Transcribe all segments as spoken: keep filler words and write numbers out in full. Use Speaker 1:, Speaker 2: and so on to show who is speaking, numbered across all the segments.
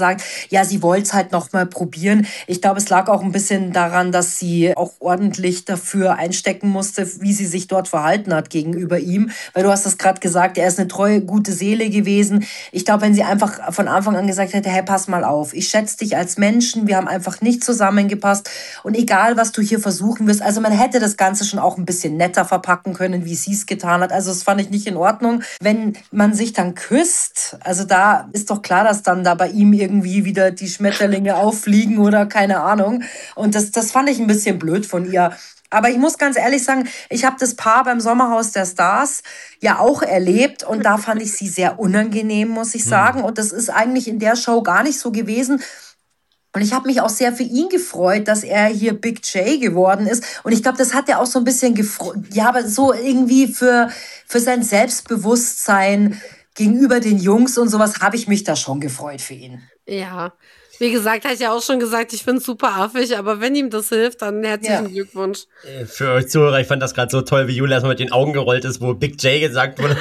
Speaker 1: gesagt, ja, sie wollte es halt noch mal probieren. Ich glaube, es lag auch ein bisschen daran, dass sie auch ordentlich dafür einstecken musste, wie sie sich dort verhalten hat gegenüber ihm. Weil du hast das gerade gesagt, er ist eine treue, gute Seele gewesen. Ich glaube, wenn sie einfach von Anfang an gesagt hätte, hey, pass mal auf, ich schätze dich als Menschen, wir haben einfach nicht zusammengepasst und egal, was du hier versuchen wirst, also man hätte das Ganze schon auch ein bisschen netter verpacken können, wie sie es getan hat. Also das fand ich nicht in Ordnung. Wenn man sich dann küsst, also da ist doch klar, dass dann da bei ihm irgendwie wieder die Schmetterlinge auffliegen oder keine Ahnung. Und das, das fand ich ein bisschen blöd von ihr. Aber ich muss ganz ehrlich sagen, ich habe das Paar beim Sommerhaus der Stars ja auch erlebt und da fand ich sie sehr unangenehm, muss ich sagen. Und das ist eigentlich in der Show gar nicht so gewesen. Und ich habe mich auch sehr für ihn gefreut, dass er hier Big J geworden ist. Und ich glaube, das hat er auch so ein bisschen gefreut. Ja, aber so irgendwie für, für sein Selbstbewusstsein gegenüber den Jungs und sowas habe ich mich da schon gefreut für ihn.
Speaker 2: Ja, wie gesagt, habe ich ja auch schon gesagt, ich finde es super affig, aber wenn ihm das hilft, dann herzlichen ja. Glückwunsch.
Speaker 3: Für euch Zuhörer, ich fand das gerade so toll, wie Julia erstmal mit den Augen gerollt ist, wo Big J gesagt wurde.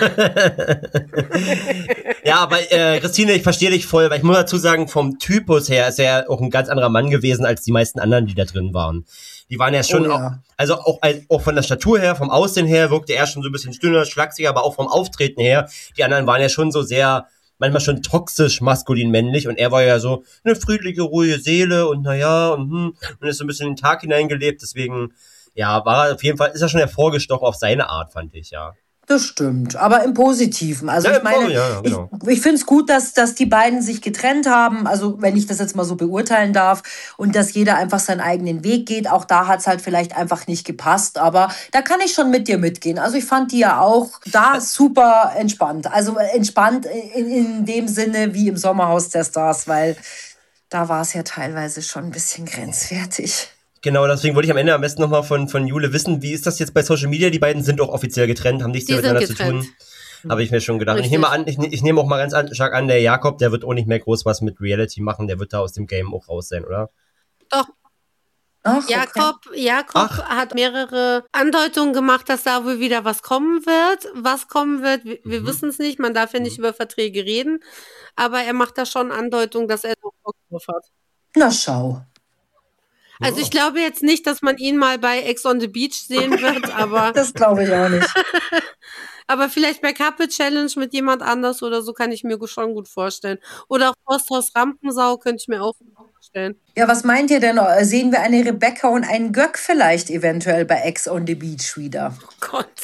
Speaker 3: Ja, aber äh, Christine, ich verstehe dich voll, weil ich muss dazu sagen, vom Typus her ist er auch ein ganz anderer Mann gewesen als die meisten anderen, die da drin waren. Die waren ja schon, oh, ja. Auch, also auch, auch von der Statur her, vom Aussehen her, wirkte er schon so ein bisschen dünner, schlachsiger, aber auch vom Auftreten her. Die anderen waren ja schon so sehr, manchmal schon toxisch maskulin-männlich und er war ja so eine friedliche, ruhige Seele und naja, und, hm, und ist so ein bisschen in den Tag hineingelebt, deswegen, ja, war er auf jeden Fall, ist er schon hervorgestochen auf seine Art, fand ich, ja.
Speaker 1: Das stimmt, aber im Positiven. Also ja, ich meine, ja, genau. ich, ich finde es gut, dass, dass die beiden sich getrennt haben, also wenn ich das jetzt mal so beurteilen darf und dass jeder einfach seinen eigenen Weg geht. Auch da hat es halt vielleicht einfach nicht gepasst, aber da kann ich schon mit dir mitgehen. Also ich fand die ja auch da super entspannt. Also entspannt in, in dem Sinne wie im Sommerhaus der Stars, weil da war es ja teilweise schon ein bisschen grenzwertig.
Speaker 3: Genau, deswegen wollte ich am Ende am besten nochmal von, von Jule wissen, wie ist das jetzt bei Social Media? Die beiden sind auch offiziell getrennt, haben nichts mehr miteinander zu tun. Habe ich mir schon gedacht. Und ich nehme an, ich, ich nehme auch mal ganz stark an, der Jakob, der wird auch nicht mehr groß was mit Reality machen, der wird da aus dem Game auch raus sein, oder?
Speaker 2: Doch. Ach, Jakob, okay. Jakob Ach. hat mehrere Andeutungen gemacht, dass da wohl wieder was kommen wird. Was kommen wird, wir, wir mhm. wissen es nicht, man darf ja nicht mhm. über Verträge reden, aber er macht da schon Andeutungen, dass er so Bock drauf hat.
Speaker 1: Na schau.
Speaker 2: Also ich glaube jetzt nicht, dass man ihn mal bei Ex on the Beach sehen wird, aber...
Speaker 1: Das glaube ich auch nicht.
Speaker 2: Aber vielleicht bei Couple Challenge mit jemand anders oder so kann ich mir schon gut vorstellen. Oder auch Forsthaus Rampensau könnte ich mir auch vorstellen.
Speaker 1: Ja, was meint ihr denn? Sehen wir eine Rebecca und einen Göck vielleicht eventuell bei Ex on the Beach wieder?
Speaker 2: Oh Gott.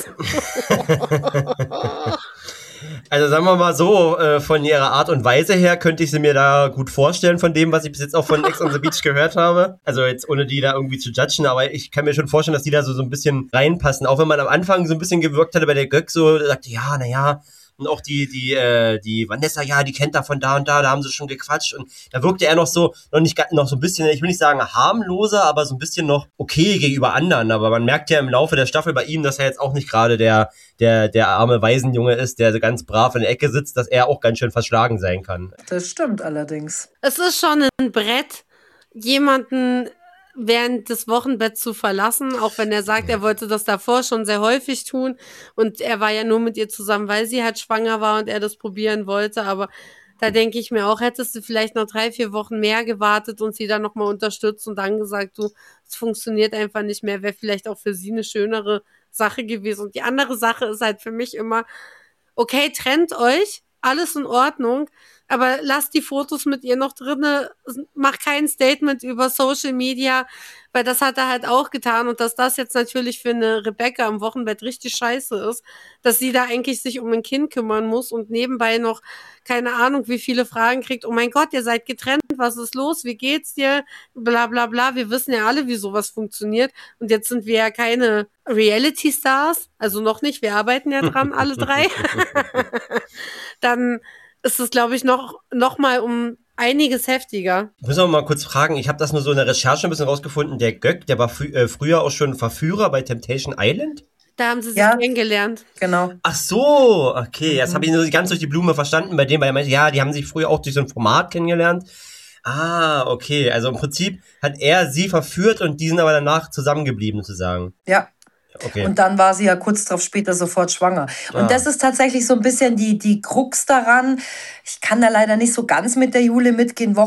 Speaker 3: Also sagen wir mal so, äh, von ihrer Art und Weise her könnte ich sie mir da gut vorstellen, von dem, was ich bis jetzt auch von Ex on the Beach gehört habe. Also jetzt ohne die da irgendwie zu judgen, aber ich kann mir schon vorstellen, dass die da so, so ein bisschen reinpassen. Auch wenn man am Anfang so ein bisschen gewirkt hatte bei der Göck, so sagte, ja, naja, und auch die, die, äh, die Vanessa, ja, die kennt da von da und da, da haben sie schon gequatscht. Und da wirkte er noch so, noch nicht, noch so ein bisschen, ich will nicht sagen harmloser, aber so ein bisschen noch okay gegenüber anderen. Aber man merkt ja im Laufe der Staffel bei ihm, dass er jetzt auch nicht gerade der, der, der arme Waisenjunge ist, der so ganz brav in der Ecke sitzt, dass er auch ganz schön verschlagen sein kann.
Speaker 1: Das stimmt allerdings.
Speaker 2: Es ist schon ein Brett, jemanden während des Wochenbetts zu verlassen, auch wenn er sagt, er wollte das davor schon sehr häufig tun und er war ja nur mit ihr zusammen, weil sie halt schwanger war und er das probieren wollte, aber da denke ich mir auch, hättest du vielleicht noch drei, vier Wochen mehr gewartet und sie dann nochmal unterstützt und dann gesagt, du, es funktioniert einfach nicht mehr, wäre vielleicht auch für sie eine schönere Sache gewesen. Und die andere Sache ist halt für mich immer, okay, trennt euch, alles in Ordnung, aber lasst die Fotos mit ihr noch drinne, mach kein Statement über Social Media, weil das hat er halt auch getan und dass das jetzt natürlich für eine Rebecca am Wochenbett richtig scheiße ist, dass sie da eigentlich sich um ein Kind kümmern muss und nebenbei noch keine Ahnung, wie viele Fragen kriegt, oh mein Gott, ihr seid getrennt, was ist los, wie geht's dir, bla bla bla, wir wissen ja alle, wie sowas funktioniert und jetzt sind wir ja keine Reality-Stars, also noch nicht, wir arbeiten ja dran, alle drei, dann ist es, glaube ich, noch, noch mal um einiges heftiger.
Speaker 3: Ich muss auch mal kurz fragen, ich habe das nur so in der Recherche ein bisschen rausgefunden, der Göck, der war fü- äh, früher auch schon Verführer bei Temptation Island?
Speaker 2: Da haben sie sich
Speaker 1: ja,
Speaker 2: kennengelernt.
Speaker 1: Genau.
Speaker 3: Ach so, okay, mhm. Jetzt habe ich nur ganz durch die Blume verstanden bei dem, weil er meinte, ja, die haben sich früher auch durch so ein Format kennengelernt. Ah, okay, also im Prinzip hat er sie verführt und die sind aber danach zusammengeblieben, sozusagen.
Speaker 1: Ja.
Speaker 3: Okay.
Speaker 1: Und dann war sie ja kurz darauf später sofort schwanger. Und ah. das ist tatsächlich so ein bisschen die, die Krux daran. Ich kann da leider nicht so ganz mit der Jule mitgehen.